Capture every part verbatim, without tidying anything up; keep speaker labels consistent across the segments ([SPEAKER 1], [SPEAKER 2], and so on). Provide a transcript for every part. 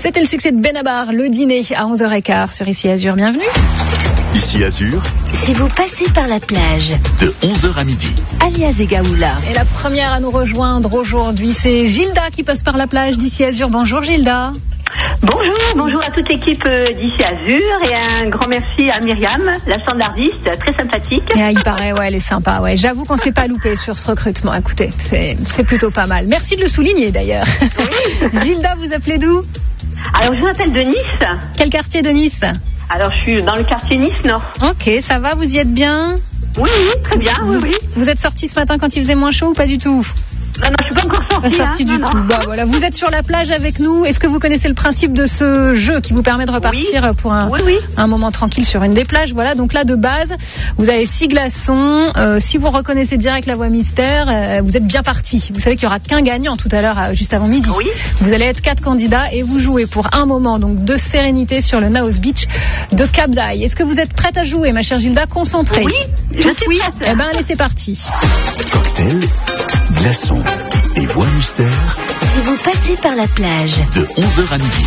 [SPEAKER 1] C'était le succès de Benabar, le dîner à onze heures quinze sur Ici Azur. Bienvenue.
[SPEAKER 2] Ici Azur,
[SPEAKER 3] Si vous passez par la plage,
[SPEAKER 2] de onze heures à midi.
[SPEAKER 3] alias Egaoula.
[SPEAKER 1] Et la première à nous rejoindre aujourd'hui, c'est Gilda qui passe par la plage d'Ici Azur. Bonjour Gilda.
[SPEAKER 4] Bonjour, bonjour à toute l'équipe d'Ici Azur et un grand merci à Myriam, la standardiste, très sympathique.
[SPEAKER 1] Et ah, il paraît, ouais, elle est sympa, ouais. J'avoue qu'on s'est pas loupé sur ce recrutement. Écoutez, c'est, c'est plutôt pas mal. Merci de le souligner d'ailleurs.
[SPEAKER 4] Oui.
[SPEAKER 1] Gilda, vous appelez d'où?
[SPEAKER 4] Alors je m'appelle de Nice.
[SPEAKER 1] Quel quartier de Nice?
[SPEAKER 4] Alors je suis dans le quartier Nice Nord.
[SPEAKER 1] Ok, ça va, vous y êtes bien?
[SPEAKER 4] Oui, oui, très bien, oui, oui.
[SPEAKER 1] Vous êtes sorti ce matin quand il faisait moins chaud ou pas du tout?
[SPEAKER 4] Non, non, je suis pas encore sortie.
[SPEAKER 1] Pas sorti
[SPEAKER 4] hein,
[SPEAKER 1] du
[SPEAKER 4] non,
[SPEAKER 1] tout.
[SPEAKER 4] non.
[SPEAKER 1] Bon, voilà. Vous êtes sur la plage avec nous. Est-ce que vous connaissez le principe de ce jeu qui vous permet de repartir
[SPEAKER 4] Oui.
[SPEAKER 1] pour un,
[SPEAKER 4] Oui, oui.
[SPEAKER 1] un moment tranquille sur une des plages? Voilà. Donc là, de base, vous avez six glaçons. Euh, si vous reconnaissez direct la voix mystère, euh, vous êtes bien parti. Vous savez qu'il y aura qu'un gagnant tout à l'heure, euh, juste avant midi.
[SPEAKER 4] Oui.
[SPEAKER 1] Vous allez être quatre candidats et vous jouez pour un moment donc de sérénité sur le Naos Beach de Cap d'Aille. Est-ce que vous êtes prête à jouer, ma chère Gilda? Concentrée.
[SPEAKER 4] Oui, je
[SPEAKER 1] Toutes
[SPEAKER 4] suis
[SPEAKER 1] oui.
[SPEAKER 4] prête.
[SPEAKER 1] Eh ben, allez, c'est parti.
[SPEAKER 2] Cocktail, glaçons et voix mystère,
[SPEAKER 3] Si vous passez par la plage,
[SPEAKER 2] de onze heures à midi.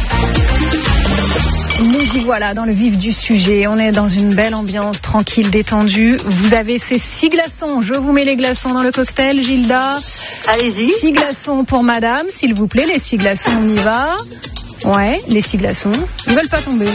[SPEAKER 1] Nous y voilà dans le vif du sujet. On est dans une belle ambiance tranquille, détendue. Vous avez ces six glaçons. Je vous mets les glaçons dans le cocktail, Gilda.
[SPEAKER 4] Allez-y.
[SPEAKER 1] Six glaçons pour madame, s'il vous plaît. Les six glaçons, on y va. Ouais, les six glaçons. Ils veulent pas tomber.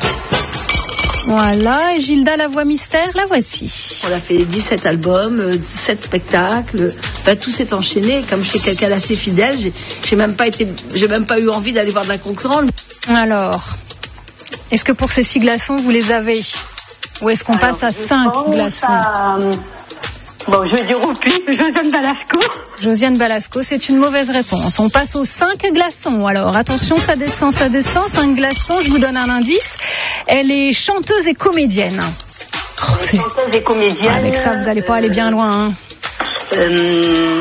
[SPEAKER 1] Voilà, et Gilda, la voix mystère, la voici.
[SPEAKER 5] On a fait dix-sept albums, euh, sept spectacles. Bah, tout s'est enchaîné. Comme je suis quelqu'un d'assez fidèle, j'ai, j'ai même pas été, j'ai même pas eu envie d'aller voir de la concurrence.
[SPEAKER 1] Alors, est-ce que pour ces six glaçons, vous les avez? Ou est-ce qu'on
[SPEAKER 4] Alors,
[SPEAKER 1] passe à
[SPEAKER 4] je
[SPEAKER 1] cinq
[SPEAKER 4] pense
[SPEAKER 1] glaçons?
[SPEAKER 4] à, euh, Bon, je vais dire au pif, Josiane Balasco.
[SPEAKER 1] Josiane Balasco, c'est une mauvaise réponse. On passe aux cinq glaçons. Alors, attention, ça descend, ça descend. cinq glaçons, je vous donne un indice. Elle est chanteuse et comédienne. Oh, c'est-
[SPEAKER 4] Chanteuse et comédienne.
[SPEAKER 1] Avec ça, vous n'allez pas aller bien loin. Hein.
[SPEAKER 4] Euh...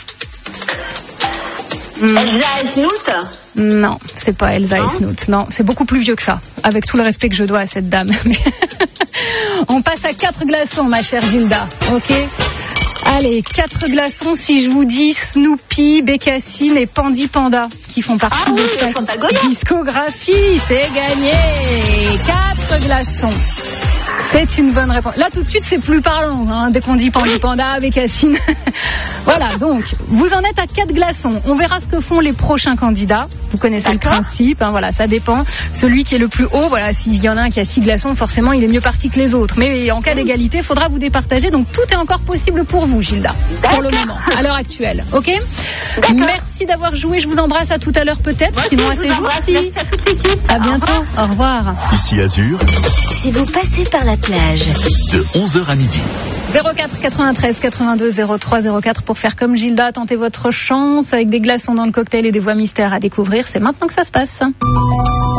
[SPEAKER 1] Hmm.
[SPEAKER 4] Elsa Esnout.
[SPEAKER 1] Non, c'est pas Elsa
[SPEAKER 4] Non.
[SPEAKER 1] Esnout. Non, c'est beaucoup plus vieux que ça. Avec tout le respect que je dois à cette dame. Mais on passe à quatre glaçons, ma chère Gilda. Ok? Allez, quatre glaçons, si je vous dis Snoopy, Bécassine et Pandi Panda, qui font partie
[SPEAKER 4] Ah
[SPEAKER 1] de
[SPEAKER 4] oui,
[SPEAKER 1] cette
[SPEAKER 4] Fantagoya.
[SPEAKER 1] discographie. C'est gagné. Quatre glaçons. C'est une bonne réponse. Là, tout de suite, c'est plus parlant, hein, dès qu'on dit Pandi Panda, Bécassine. Voilà, donc, vous en êtes à quatre glaçons. On verra ce que font les prochains candidats. Vous connaissez le
[SPEAKER 4] D'accord.
[SPEAKER 1] principe, hein, voilà, ça dépend. Celui qui est le plus haut, voilà, s'il y en a un qui a six glaçons, forcément, il est mieux parti que les autres. Mais en cas d'égalité, il faudra vous départager. Donc, tout est encore possible pour vous, Gilda, pour le
[SPEAKER 4] D'accord.
[SPEAKER 1] moment, à l'heure actuelle. OK?
[SPEAKER 4] D'accord.
[SPEAKER 1] Merci d'avoir joué. Je vous embrasse à tout à l'heure, peut-être.
[SPEAKER 4] Moi
[SPEAKER 1] Sinon, à
[SPEAKER 4] aussi, je
[SPEAKER 1] ces
[SPEAKER 4] vous embrasse.
[SPEAKER 1] jours-ci.
[SPEAKER 4] Merci à toute l'équipe.
[SPEAKER 1] À
[SPEAKER 4] Au
[SPEAKER 1] bientôt.
[SPEAKER 4] revoir.
[SPEAKER 1] Au revoir.
[SPEAKER 2] Ici Azur,
[SPEAKER 3] si vous passez par la plage,
[SPEAKER 2] de onze heures à midi.
[SPEAKER 1] zéro quatre quatre-vingt-treize quatre-vingt-deux zéro trois zéro quatre pour faire comme Gilda, tentez votre chance avec des glaçons dans le cocktail et des voix mystères à découvrir. C'est maintenant que ça se passe.